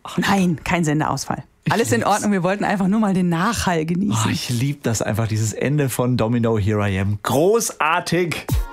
Nein, kein Sendeausfall. Alles in Ordnung, wir wollten einfach nur mal den Nachhall genießen. Ich liebe das einfach, dieses Ende von Domino, Here I Am. Großartig!